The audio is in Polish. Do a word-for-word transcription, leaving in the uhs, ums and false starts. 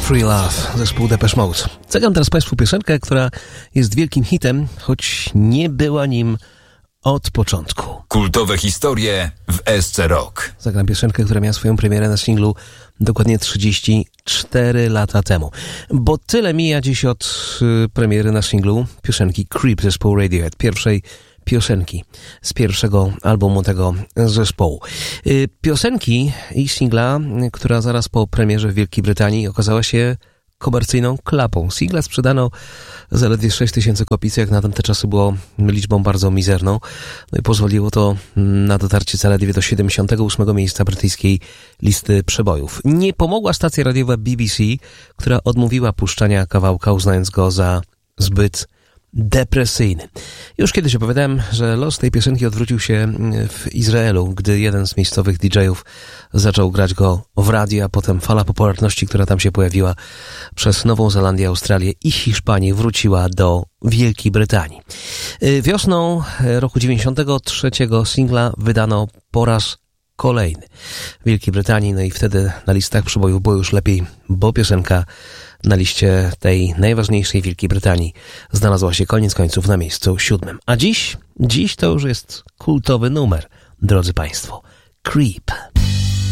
Free Love, zespół Depeche Mode. Zagram teraz Państwu piosenkę, która jest wielkim hitem, choć nie była nim od początku. Kultowe historie w S C Rock. Zagram piosenkę, która miała swoją premierę na singlu dokładnie trzydzieści cztery lata temu. Bo tyle mija dziś od y, premiery na singlu piosenki Creep zespołu Radiohead, pierwszej piosenki z pierwszego albumu tego zespołu. Y, piosenki i singla, y, która zaraz po premierze w Wielkiej Brytanii okazała się komercyjną klapą. Singla sprzedano zaledwie sześć tysięcy kopii, co jak na tamte czasy było liczbą bardzo mizerną. No i pozwoliło to na dotarcie zaledwie do siedemdziesiątego ósmego miejsca brytyjskiej listy przebojów. Nie pomogła stacja radiowa B B C, która odmówiła puszczania kawałka, uznając go za zbyt depresyjny. Już kiedyś opowiadałem, że los tej piosenki odwrócił się w Izraelu, gdy jeden z miejscowych D J-ów zaczął grać go w radio, a potem fala popularności, która tam się pojawiła przez Nową Zelandię, Australię i Hiszpanię, wróciła do Wielkiej Brytanii. Wiosną roku dziewięćdziesiątego trzeciego singla wydano po raz kolejny w Wielkiej Brytanii, no i wtedy na listach przebojów było już lepiej, bo piosenka na liście tej najważniejszej Wielkiej Brytanii znalazła się koniec końców na miejscu siódmym. A dziś, dziś to już jest kultowy numer, drodzy Państwo. Creep.